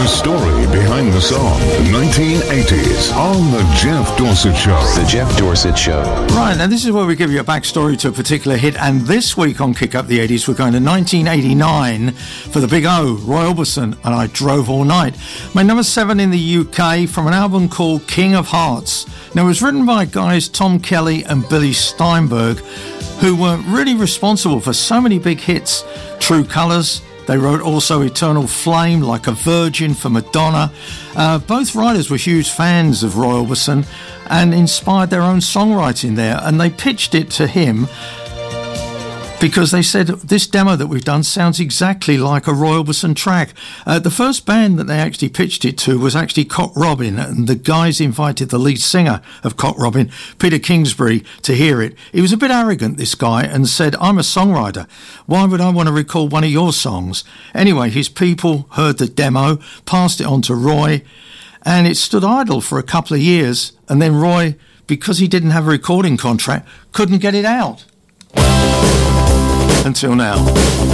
story behind the song. 1980s on The Jeff Dorsett Show. The Jeff Dorsett Show. Right, now this is where we give you a backstory to a particular hit, and this week on Kick Up the 80s we're going to 1989 for the Big O, Roy Orbison and I Drove All Night. Made number 7 in the UK from an album called King of Hearts. Now it was written by guys Tom Kelly and Billy Steinberg, who were really responsible for so many big hits. True Colours. They wrote also Eternal Flame, Like a Virgin for Madonna. Both writers were huge fans of Roy Orbison and inspired their own songwriting there. And they pitched it to him because they said, this demo that we've done sounds exactly like a Roy Orbison track. The first band that they actually pitched it to was actually Cock Robin, and the guys invited the lead singer of Cock Robin, Peter Kingsbury, to hear it. He was a bit arrogant, this guy, and said, I'm a songwriter. Why would I want to record one of your songs? Anyway, his people heard the demo, passed it on to Roy, and it stood idle for a couple of years, and then Roy, because he didn't have a recording contract, couldn't get it out. Until now.